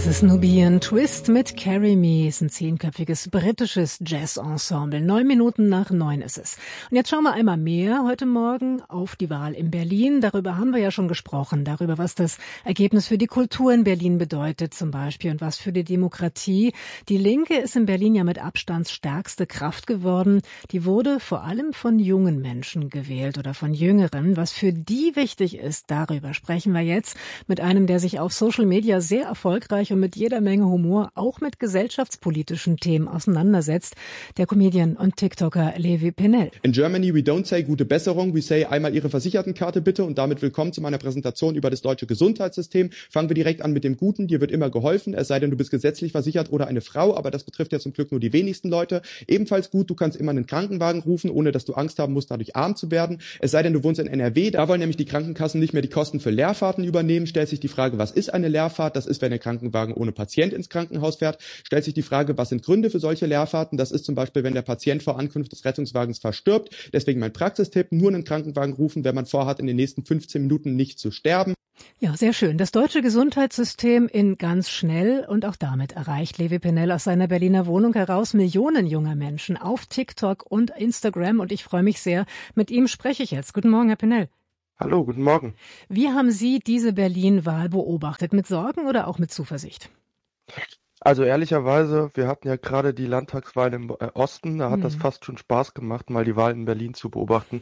Das ist Nubian Twist mit Carry Me, ist ein 10-köpfiges britisches Jazz-Ensemble. 9 ist es. Und jetzt schauen wir einmal mehr heute Morgen auf die Wahl in Berlin. Darüber haben wir ja schon gesprochen, darüber, was das Ergebnis für die Kultur in Berlin bedeutet zum Beispiel und was für die Demokratie. Die Linke ist in Berlin ja mit Abstand stärkste Kraft geworden. Die wurde vor allem von jungen Menschen gewählt oder von Jüngeren. Was für die wichtig ist, darüber sprechen wir jetzt mit einem, der sich auf Social Media sehr erfolgreich und mit jeder Menge Humor auch mit gesellschaftspolitischen Themen auseinandersetzt, der Comedian und TikToker Levi Pennell. In Germany we don't say gute Besserung, we say einmal Ihre Versichertenkarte bitte und damit willkommen zu meiner Präsentation über das deutsche Gesundheitssystem. Fangen wir direkt an mit dem Guten, dir wird immer geholfen, es sei denn du bist gesetzlich versichert oder eine Frau, aber das betrifft ja zum Glück nur die wenigsten Leute. Ebenfalls gut, du kannst immer einen Krankenwagen rufen, ohne dass du Angst haben musst, dadurch arm zu werden. Es sei denn du wohnst in NRW, da wollen nämlich die Krankenkassen nicht mehr die Kosten für Leerfahrten übernehmen. Stellt sich die Frage, was ist eine Leerfahrt? Das ist, wenn der Krankenwagen ohne Patient ins Krankenhaus fährt. Stellt sich die Frage, was sind Gründe für solche Leerfahrten? Das ist zum Beispiel, wenn der Patient vor Ankunft des Rettungswagens verstirbt. Deswegen mein Praxistipp, nur einen Krankenwagen rufen, wenn man vorhat, in den nächsten 15 Minuten nicht zu sterben. Ja, sehr schön. Das deutsche Gesundheitssystem in ganz schnell und auch damit erreicht Levi Pennell aus seiner Berliner Wohnung heraus Millionen junger Menschen auf TikTok und Instagram und ich freue mich sehr. Mit ihm spreche ich jetzt. Guten Morgen, Herr Pennell. Hallo, guten Morgen. Wie haben Sie diese Berlin-Wahl beobachtet? Mit Sorgen oder auch mit Zuversicht? Also ehrlicherweise, wir hatten ja gerade die Landtagswahl im Osten, da hat das fast schon Spaß gemacht, mal die Wahl in Berlin zu beobachten.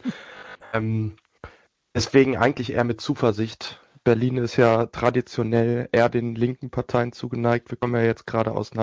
Deswegen eigentlich eher mit Zuversicht. Berlin ist ja traditionell eher den linken Parteien zugeneigt. Wir kommen ja jetzt gerade aus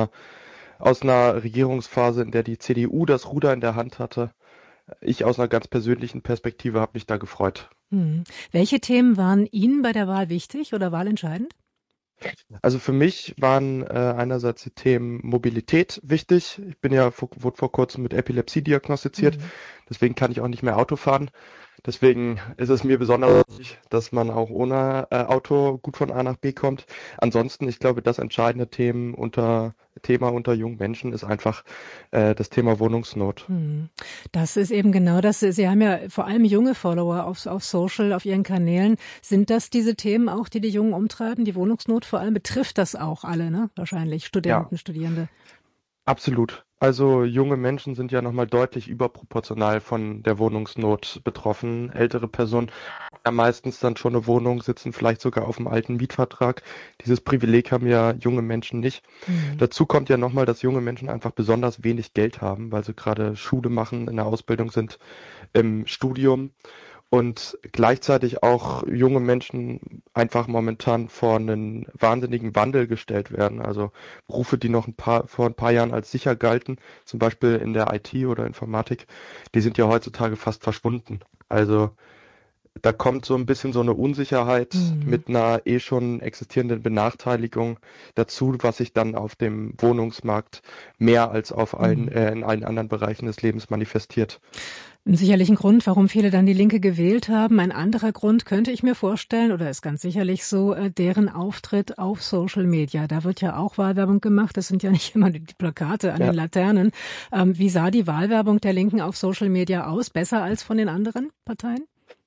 einer Regierungsphase, in der die CDU das Ruder in der Hand hatte. Ich aus einer ganz persönlichen Perspektive habe mich da gefreut. Welche Themen waren Ihnen bei der Wahl wichtig oder wahlentscheidend? Also für mich waren einerseits die Themen Mobilität wichtig. Ich wurde vor kurzem mit Epilepsie diagnostiziert, deswegen kann ich auch nicht mehr Auto fahren. Deswegen ist es mir besonders wichtig, dass man auch ohne Auto gut von A nach B kommt. Ansonsten, ich glaube, das entscheidende Thema unter jungen Menschen ist einfach das Thema Wohnungsnot. Das ist eben genau das. Sie haben ja vor allem junge Follower auf Social, auf Ihren Kanälen. Sind das diese Themen auch, die Jungen umtreiben? Die Wohnungsnot vor allem betrifft das auch alle, ne? Wahrscheinlich Studenten, Ja. Studierende. Absolut. Also junge Menschen sind ja nochmal deutlich überproportional von der Wohnungsnot betroffen. Ältere Personen haben meistens dann schon eine Wohnung, sitzen vielleicht sogar auf dem alten Mietvertrag. Dieses Privileg haben ja junge Menschen nicht. Dazu kommt ja nochmal, dass junge Menschen einfach besonders wenig Geld haben, weil sie gerade Schule machen, in der Ausbildung sind, im Studium. Und gleichzeitig auch junge Menschen einfach momentan vor einen wahnsinnigen Wandel gestellt werden. Also Berufe, die noch vor ein paar Jahren als sicher galten, zum Beispiel in der IT oder Informatik, die sind ja heutzutage fast verschwunden. Also da kommt so ein bisschen so eine Unsicherheit mit einer schon existierenden Benachteiligung dazu, was sich dann auf dem Wohnungsmarkt mehr als in allen anderen Bereichen des Lebens manifestiert. Sicherlich ein Grund, warum viele dann die Linke gewählt haben. Ein anderer Grund könnte ich mir vorstellen, oder ist ganz sicherlich so, deren Auftritt auf Social Media. Da wird ja auch Wahlwerbung gemacht. Das sind ja nicht immer die Plakate an den Laternen. Wie sah die Wahlwerbung der Linken auf Social Media aus? Besser als von den anderen Parteien?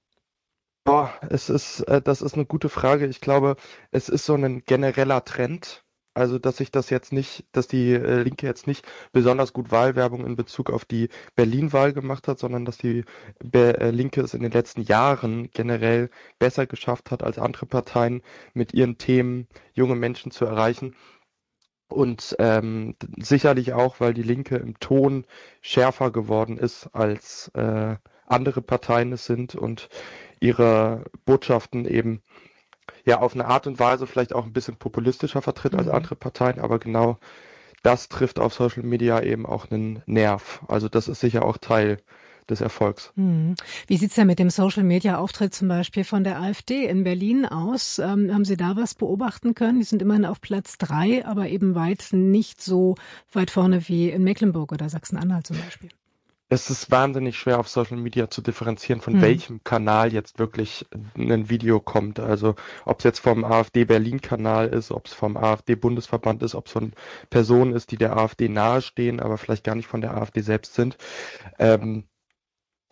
Das ist eine gute Frage. Ich glaube, es ist so ein genereller Trend. Also, dass die Linke jetzt nicht besonders gut Wahlwerbung in Bezug auf die Berlin-Wahl gemacht hat, sondern dass die Linke es in den letzten Jahren generell besser geschafft hat als andere Parteien mit ihren Themen junge Menschen zu erreichen. Und sicherlich auch, weil die Linke im Ton schärfer geworden ist, als andere Parteien es sind und ihre Botschaften eben ja auf eine Art und Weise vielleicht auch ein bisschen populistischer vertritt als andere Parteien, aber genau das trifft auf Social Media eben auch einen Nerv. Also das ist sicher auch Teil des Erfolgs. Wie sieht's denn mit dem Social-Media-Auftritt zum Beispiel von der AfD in Berlin aus? Haben Sie da was beobachten können? Die sind immerhin auf Platz 3, aber eben nicht so weit vorne wie in Mecklenburg oder Sachsen-Anhalt zum Beispiel. Es ist wahnsinnig schwer auf Social Media zu differenzieren, von welchem Kanal jetzt wirklich ein Video kommt. Also ob es jetzt vom AfD Berlin-Kanal ist, ob es vom AfD-Bundesverband ist, ob es von Personen ist, die der AfD nahestehen, aber vielleicht gar nicht von der AfD selbst sind.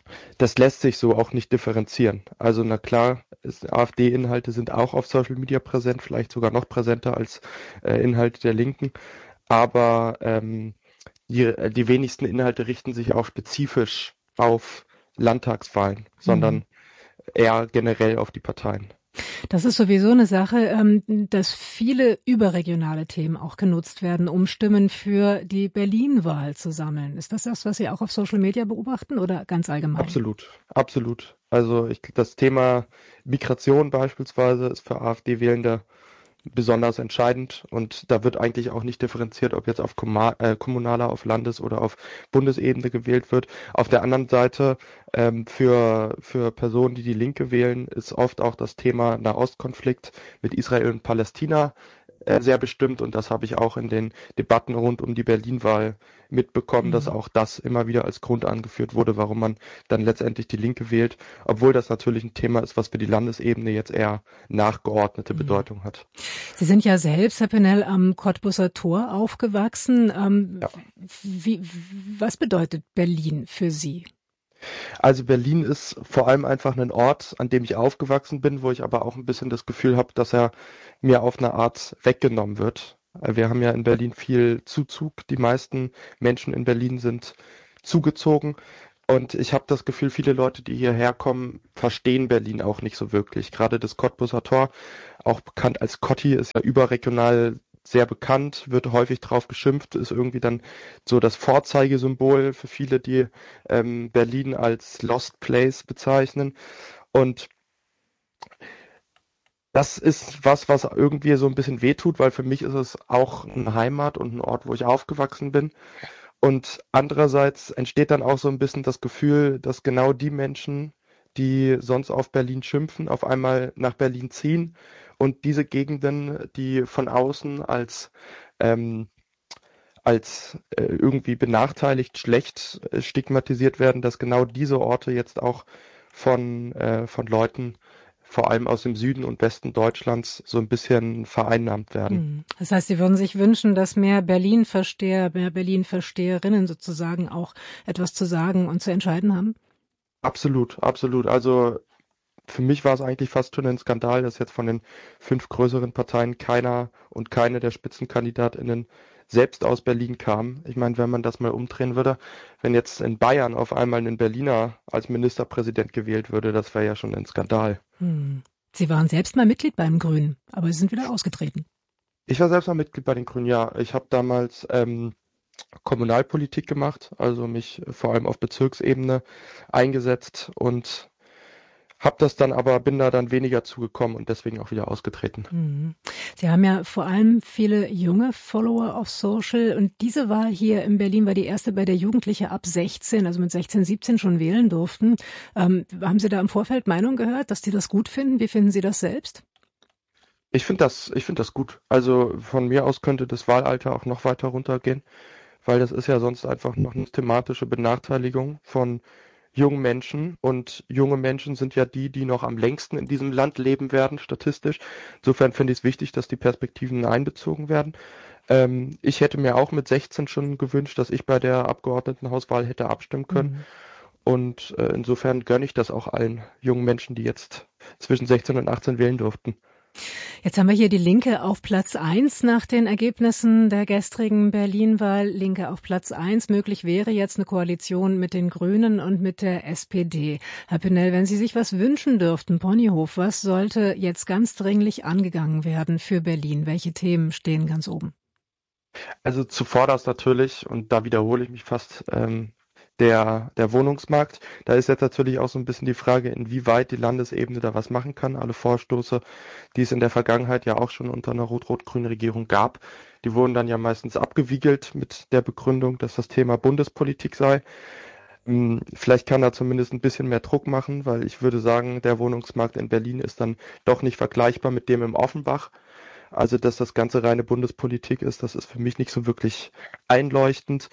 Das lässt sich so auch nicht differenzieren. Also na klar, AfD-Inhalte sind auch auf Social Media präsent, vielleicht sogar noch präsenter als Inhalte der Linken. Aber die wenigsten Inhalte richten sich auch spezifisch auf Landtagswahlen, sondern eher generell auf die Parteien. Das ist sowieso eine Sache, dass viele überregionale Themen auch genutzt werden, um Stimmen für die Berlin-Wahl zu sammeln. Ist das, was Sie auch auf Social Media beobachten oder ganz allgemein? Absolut, absolut. Also das Thema Migration beispielsweise ist für AfD-Wählende besonders entscheidend und da wird eigentlich auch nicht differenziert, ob jetzt auf kommunaler, auf Landes- oder auf Bundesebene gewählt wird. Auf der anderen Seite für Personen, die die Linke wählen, ist oft auch das Thema Nahostkonflikt mit Israel und Palästina sehr bestimmt und das habe ich auch in den Debatten rund um die Berlin-Wahl mitbekommen, dass auch das immer wieder als Grund angeführt wurde, warum man dann letztendlich die Linke wählt, obwohl das natürlich ein Thema ist, was für die Landesebene jetzt eher nachgeordnete Bedeutung hat. Sie sind ja selbst, Herr Pennell, am Cottbuser Tor aufgewachsen. Ja. Was bedeutet Berlin für Sie? Also Berlin ist vor allem einfach ein Ort, an dem ich aufgewachsen bin, wo ich aber auch ein bisschen das Gefühl habe, dass er mir auf eine Art weggenommen wird. Wir haben ja in Berlin viel Zuzug. Die meisten Menschen in Berlin sind zugezogen. Und ich habe das Gefühl, viele Leute, die hierher kommen, verstehen Berlin auch nicht so wirklich. Gerade das Cottbuser Tor, auch bekannt als Cotti, ist ja überregional sehr bekannt, wird häufig drauf geschimpft, ist irgendwie dann so das Vorzeigesymbol für viele, die Berlin als Lost Place bezeichnen. Und das ist was irgendwie so ein bisschen wehtut, weil für mich ist es auch eine Heimat und ein Ort, wo ich aufgewachsen bin. Und andererseits entsteht dann auch so ein bisschen das Gefühl, dass genau die Menschen, die sonst auf Berlin schimpfen, auf einmal nach Berlin ziehen und diese Gegenden, die von außen als irgendwie benachteiligt, schlecht stigmatisiert werden, dass genau diese Orte jetzt auch von Leuten vor allem aus dem Süden und Westen Deutschlands so ein bisschen vereinnahmt werden. Das heißt, Sie würden sich wünschen, dass mehr Berlin-Versteher, mehr Berlin-Versteherinnen sozusagen auch etwas zu sagen und zu entscheiden haben? Absolut, absolut. Also für mich war es eigentlich fast schon ein Skandal, dass jetzt von den 5 größeren Parteien keiner und keine der SpitzenkandidatInnen selbst aus Berlin kam. Ich meine, wenn man das mal umdrehen würde, wenn jetzt in Bayern auf einmal ein Berliner als Ministerpräsident gewählt würde, das wäre ja schon ein Skandal. Sie waren selbst mal Mitglied beim Grünen, aber Sie sind wieder ausgetreten. Ich war selbst mal Mitglied bei den Grünen, ja. Ich habe damals Kommunalpolitik gemacht, also mich vor allem auf Bezirksebene eingesetzt und bin da dann weniger zugekommen und deswegen auch wieder ausgetreten. Sie haben ja vor allem viele junge Follower auf Social und diese Wahl hier in Berlin war die erste, bei der Jugendliche ab 16, also mit 16, 17 schon wählen durften. Haben Sie da im Vorfeld Meinung gehört, dass die das gut finden? Wie finden Sie das selbst? Ich finde das gut. Also von mir aus könnte das Wahlalter auch noch weiter runtergehen, weil das ist ja sonst einfach noch eine thematische Benachteiligung von jungen Menschen und junge Menschen sind ja die noch am längsten in diesem Land leben werden, statistisch. Insofern finde ich es wichtig, dass die Perspektiven einbezogen werden. Ich hätte mir auch mit 16 schon gewünscht, dass ich bei der Abgeordnetenhauswahl hätte abstimmen können. Und insofern gönne ich das auch allen jungen Menschen, die jetzt zwischen 16 und 18 wählen durften. Jetzt haben wir hier die Linke auf Platz 1 nach den Ergebnissen der gestrigen Berlin-Wahl. Linke auf Platz 1. Möglich wäre jetzt eine Koalition mit den Grünen und mit der SPD. Herr Pennell, wenn Sie sich was wünschen dürften, Ponyhof, was sollte jetzt ganz dringlich angegangen werden für Berlin? Welche Themen stehen ganz oben? Also zuvorderst natürlich, und da wiederhole ich mich fast, der Wohnungsmarkt. Da ist jetzt natürlich auch so ein bisschen die Frage, inwieweit die Landesebene da was machen kann. Alle Vorstoße, die es in der Vergangenheit ja auch schon unter einer rot-rot-grünen Regierung gab, die wurden dann ja meistens abgewiegelt mit der Begründung, dass das Thema Bundespolitik sei. Vielleicht kann er zumindest ein bisschen mehr Druck machen, weil ich würde sagen, der Wohnungsmarkt in Berlin ist dann doch nicht vergleichbar mit dem im Offenbach. Also, dass das Ganze reine Bundespolitik ist, das ist für mich nicht so wirklich einleuchtend.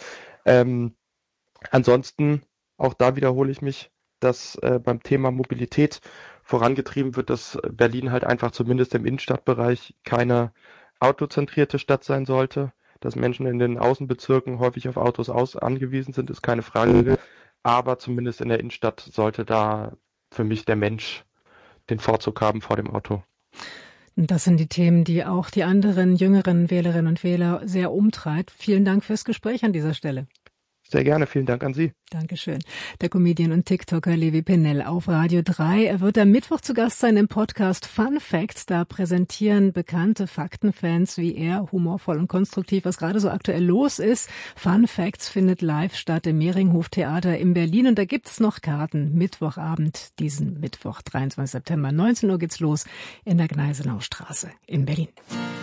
Ansonsten, auch da wiederhole ich mich, dass beim Thema Mobilität vorangetrieben wird, dass Berlin halt einfach zumindest im Innenstadtbereich keine autozentrierte Stadt sein sollte. Dass Menschen in den Außenbezirken häufig auf Autos angewiesen sind, ist keine Frage. aber zumindest in der Innenstadt sollte da für mich der Mensch den Vorzug haben vor dem Auto. Das sind die Themen, die auch die anderen jüngeren Wählerinnen und Wähler sehr umtreibt. Vielen Dank fürs Gespräch an dieser Stelle. Sehr gerne, vielen Dank an Sie. Dankeschön. Der Comedian und TikToker Levi Pennell auf Radio 3. Er wird am Mittwoch zu Gast sein im Podcast Fun Facts. Da präsentieren bekannte Faktenfans wie er humorvoll und konstruktiv, was gerade so aktuell los ist. Fun Facts findet live statt im Mehringhof Theater in Berlin. Und da gibt's noch Karten. Mittwochabend, diesen Mittwoch, 23. September, 19 Uhr geht's los in der Gneisenaustraße in Berlin.